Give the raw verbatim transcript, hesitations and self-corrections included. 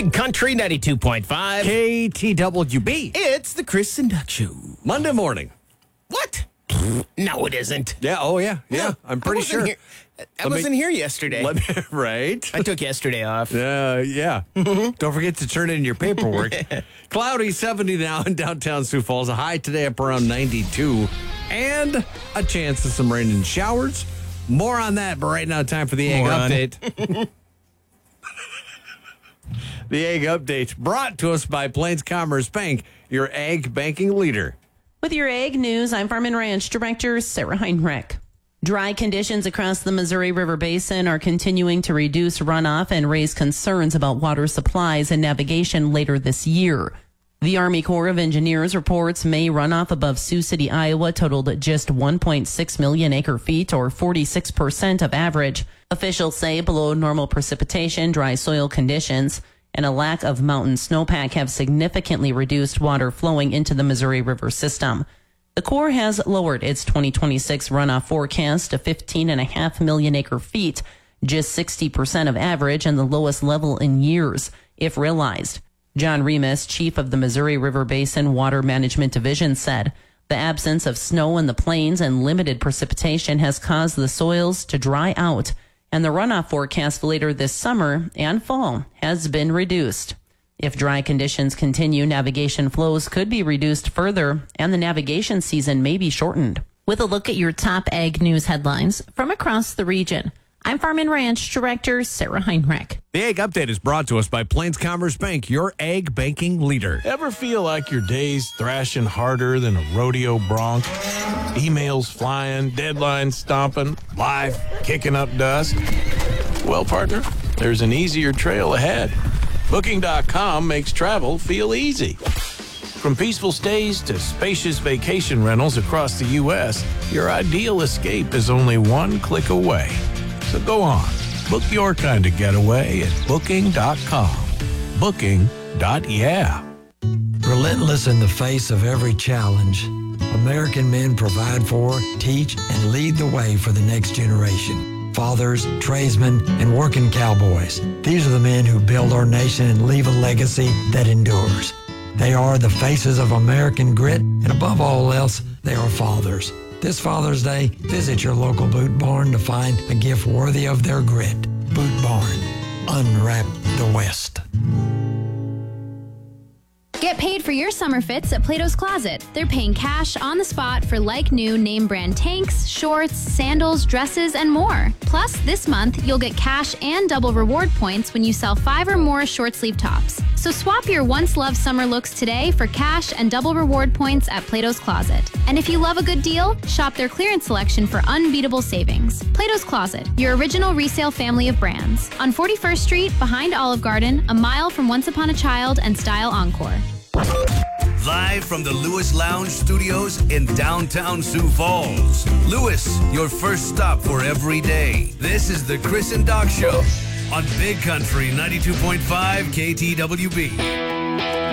Big Country ninety-two point five. K T W B. It's the Chris and Doug Show. Monday morning. What? No, it isn't. Yeah, oh yeah, yeah. No, I'm pretty I wasn't sure. Here. I Let wasn't me- here yesterday. Let me, right? I took yesterday off. Uh, yeah. Don't forget to turn in your paperwork. Cloudy, seventy now in downtown Sioux Falls. A high today up around ninety-two. And a chance of some rain and showers. More on that, but right now, time for the egg Moron. update. The egg update brought to us by Plains Commerce Bank, your egg banking leader. With your egg news, I'm Farm and Ranch Director Sarah Heinrich. Dry conditions across the Missouri River Basin are continuing to reduce runoff and raise concerns about water supplies and navigation later this year. The Army Corps of Engineers reports May runoff above Sioux City, Iowa totaled just one point six million acre feet, or forty-six percent of average. Officials say below normal precipitation, dry soil conditions, and a lack of mountain snowpack have significantly reduced water flowing into the Missouri River system. The Corps has lowered its twenty twenty-six runoff forecast to fifteen point five million acre feet, just sixty percent of average and the lowest level in years, if realized. John Remus, chief of the Missouri River Basin Water Management Division, said the absence of snow in the plains and limited precipitation has caused the soils to dry out, and the runoff forecast later this summer and fall has been reduced. If dry conditions continue, navigation flows could be reduced further, and the navigation season may be shortened. With a look at your top ag news headlines from across the region, I'm Farm and Ranch Director Sarah Heinrich. The egg update is brought to us by Plains Commerce Bank, your egg banking leader. Ever feel like your day's thrashing harder than a rodeo bronc? Emails flying, deadlines stomping, life kicking up dust? Well, partner, there's an easier trail ahead. Booking dot com makes travel feel easy. From peaceful stays to spacious vacation rentals across the U S, your ideal escape is only one click away. So go on, book your kind of getaway at Booking dot com. Booking. Yeah. Relentless in the face of every challenge, American men provide for, teach, and lead the way for the next generation. Fathers, tradesmen, and working cowboys. These are the men who build our nation and leave a legacy that endures. They are the faces of American grit, and above all else, they are fathers. This Father's Day, visit your local Boot Barn to find a gift worthy of their grit. Boot Barn. Unwrap the West. Get paid for your summer fits at Plato's Closet. They're paying cash on the spot for like-new name brand tanks, shorts, sandals, dresses, and more. Plus, this month, you'll get cash and double reward points when you sell five or more short sleeve tops. So swap your once-loved summer looks today for cash and double reward points at Plato's Closet. And if you love a good deal, shop their clearance selection for unbeatable savings. Plato's Closet, your original resale family of brands. On forty-first Street, behind Olive Garden, a mile from Once Upon a Child and Style Encore. Live from the Lewis Lounge Studios in downtown Sioux Falls. Lewis, your first stop for every day. This is the Chris and Doc Show on Big Country ninety-two point five K T W B.